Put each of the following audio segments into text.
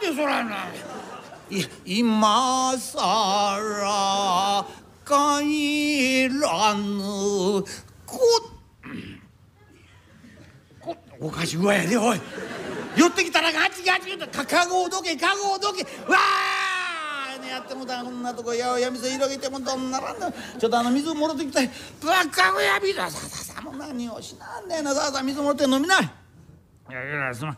でそらな。今さら帰らぬおかし具合やでおい。寄ってきたらガチガチとかごをどけかごをどけわーやってもたこんなとこやおや店広げてもどんならんだ。ちょっと水もろってきたい。ばっかごやびださもう何をしなんねえな。さ水もろって飲みない。いやその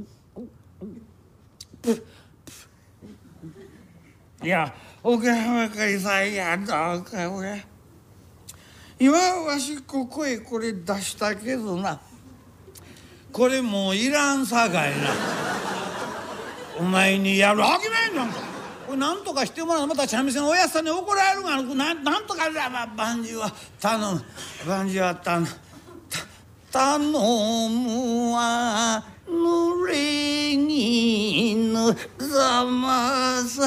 いやおかわかりさいやどうか俺今わしここへこれ出したけどな、これもういらんさかいな。お前にやるあきめんなんかこれなんとかしてもらう。また茶店のおやっさんに怒られるがなんとか万事は頼む万事は頼むは濡れ衣ざます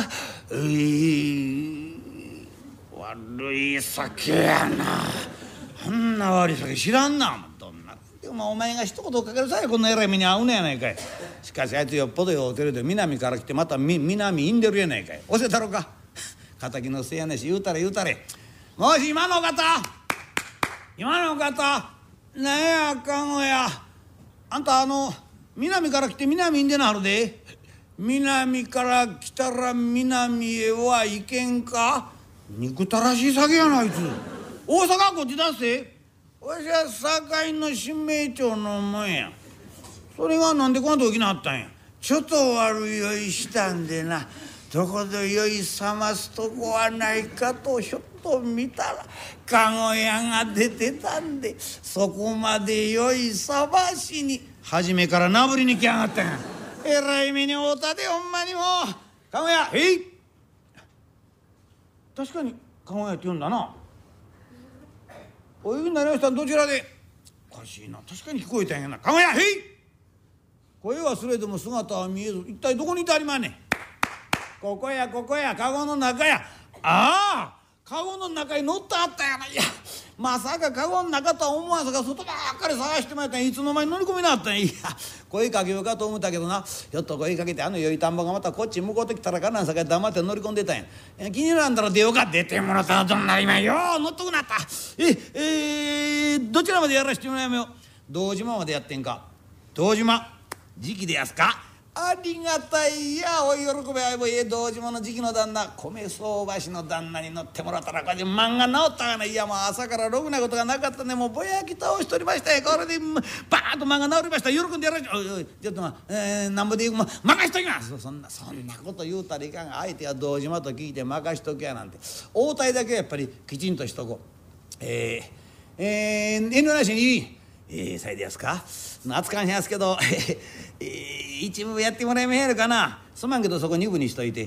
悪い酒やな。あんな悪い酒知らんな。どんなでもお前が一言かけるさえこんな偉い目に遭うねやないかい。しかしあいつよっぽどようてるで南から来てまた南いんでるやないかい。教えたろか敵のせやねし言うたれもし今の方なんやかんごやあんた南から来て南いんでなはるで。南から来たら南へは行けんか。憎たらしい酒やなあいつ。大阪こっち出せ。わしは堺の新名町のもんや。それがなんでこんなときなあったんや。ちょっと悪酔いしたんでな、どこで酔い覚ますとこはないかとひょっと見たら籠屋が出てたんで、そこまで酔い覚ましに初めからなぶりに来やがったんや。えらい目に遭うたでほんまにもう。籠屋へい。確かに籠屋って言うんだな。お呼びになりました。どちらで。おかしいな、確かに聞こえたんやな。籠屋へい。声はすれども姿は見えず、一体どこにいてありまんねん。ここやカゴの中や。ああカゴの中に乗ってあったやな。いやまさかカゴの中とは思わずが外ばっかり探してもらったんや。いつの間に乗り込みなあったんや。いや声かけようかと思ったけどな、ひょっと声かけて酔い田んぼがまたこっち向こうてきたらかなんさか黙って乗り込んでたんや。気にならんだら出ようか。出てもらったらどんな今よう乗っとくなった。どちらまでやらしてもらいまよ。堂島までやってんか。堂島時期でやすか。ありがたいやお喜びあいぼ堂島の時期の旦那米相場師の旦那に乗ってもらったらこれで漫画治ったがな。いやもう朝からろくなことがなかったね。もうぼやき倒しとりましたよ。これでバーッと漫画治りました。喜んでやらしおいちょっとなんぼで任しときます。そんなこと言うたらいかんが、相手は堂島と聞いて任しとけやなんて。応対だけはやっぱりきちんとしとこう。遠慮なしにさいでやすか。懐かしいやすけど一部やってもらえまへんやろかな。すまんけどそこ2部にしといて。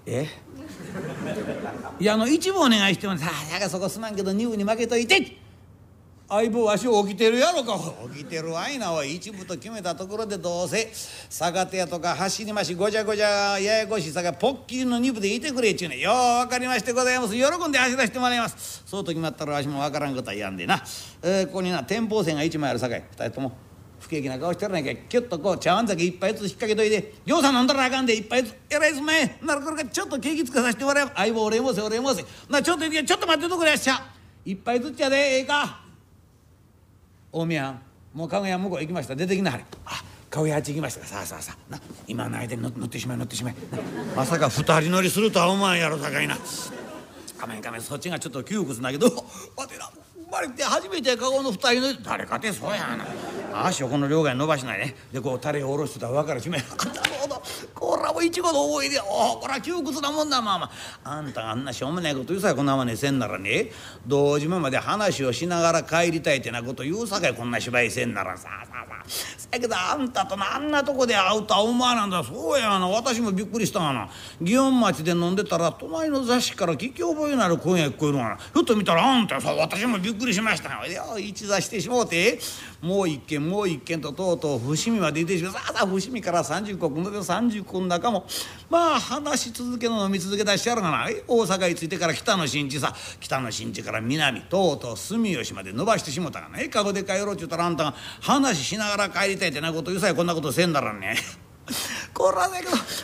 いや一部お願いしてもさあそこすまんけど2部に負けといて。相棒わし起きてるやろか。起きてるわいなおい。一部と決めたところでどうせ逆手やとか走りましごちゃごちゃややこしいさかポッキリの2部でいてくれっちゅうね。よう分かりましてございます。喜んで走らせてもらいます。そうと決まったらわしも分からんことは言わんでな。ここにな天保線が1枚あるさかい2人とも不景気な顔してるねんけ。キュッとこう茶碗酒一杯ずつ引っ掛けといて。ぎょうさん飲んだらあかんで一杯ずつ。えらいすんまへんならこれからちょっと景気つかさせてもらえば。相棒俺もせなちょっと待ってとくれやっしゃ。一杯ずつやでええか。大宮もう籠屋向こう行きました。出てきなはれ。籠屋あっち行きましたか。さあな今の間に乗ってしまいまさか二人乗りするとは思わんやろさかいな。かめんそっちがちょっと窮屈だけど待てな生まれて初めてカゴの二人乗り誰かてそうやな。足をこの両側に伸ばしないね。でこうタレを下ろしてたら分かるしめ。なるほどこらもいちごの思い出。こら窮屈なもんだ。あんたがあんなしょうもないこと言うさえこんなまねせんならね、堂島まで話をしながら帰りたいってなこと言うさかいこんな芝居せんならさだけどあんたとあんなとこで会うとは思わなんだ。そうやな私もびっくりしたがな。祇園町で飲んでたら隣の座敷から聞き覚えのある声が聞こえるがな。ふっと見たらあんたさ私もびっくりしましたよ。一座してしもうてもう一軒ととうとう伏見まで行ってしまう。伏見から30石ので30石の中も話し続けの飲み続け出してやるがな。大阪に着いてから北の新地から南とうとう住吉まで伸ばしてしもたがな。カゴで帰ろうっちゅうたらあんたが話しながら帰りたいってなこと言うさえこんなことせんだらんね。こらだけど